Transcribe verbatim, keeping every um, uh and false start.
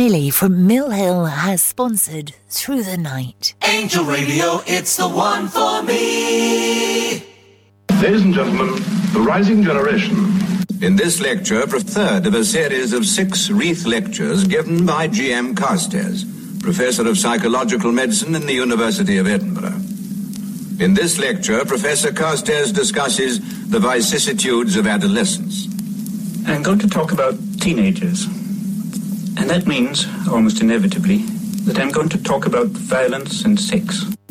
Millie from Mill Hill has sponsored Through the Night. Angel Radio, it's the one for me. Ladies and gentlemen, the rising generation. In this lecture, a third of a series of six wreath lectures given by G M Carstairs, Professor of Psychological Medicine in the University of Edinburgh. In this lecture, Professor Carstairs discusses the vicissitudes of adolescence. I'm going to talk about teenagers. And that means, almost inevitably, that I'm going to talk about violence and sex.